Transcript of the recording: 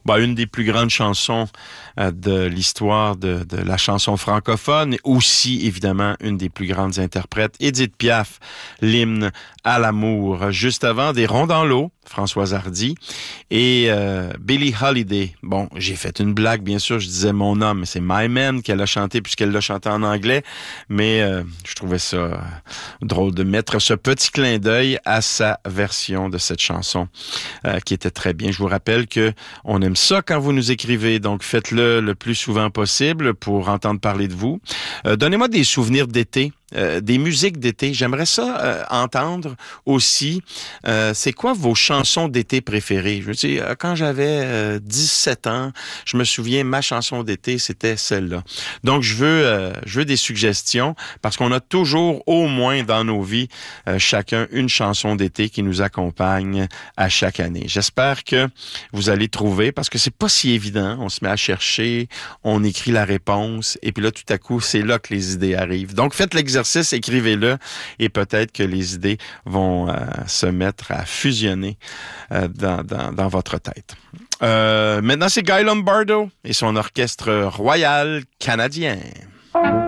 Une des plus grandes chansons de l'histoire de la chanson francophone, et aussi, évidemment, une des plus grandes interprètes, Édith Piaf, l'hymne à l'amour. Juste avant, des ronds dans l'eau, Françoise Hardy, et Billie Holiday. Bon, j'ai fait une blague, bien sûr, je disais mon homme, mais c'est My Man qu'elle a chanté, puisqu'elle l'a chanté en anglais, mais je trouvais ça drôle de mettre ce petit clin d'œil à sa version de cette chanson, qui était très bien. Je vous rappelle que on aime ça quand vous nous écrivez, donc faites-le le plus souvent possible pour entendre parler de vous. Donnez-moi des souvenirs d'été. Des musiques d'été. J'aimerais ça entendre aussi. C'est quoi vos chansons d'été préférées? Je veux dire, quand j'avais 17 ans, je me souviens, ma chanson d'été, c'était celle-là. Donc, je veux des suggestions parce qu'on a toujours, au moins dans nos vies, chacun une chanson d'été qui nous accompagne à chaque année. J'espère que vous allez trouver, parce que c'est pas si évident. On se met à chercher, on écrit la réponse, et puis là, tout à coup, c'est là que les idées arrivent. Donc, faites l'exercice, écrivez-le, et peut-être que les idées vont se mettre à fusionner dans votre tête. Maintenant, c'est Guy Lombardo et son orchestre royal canadien.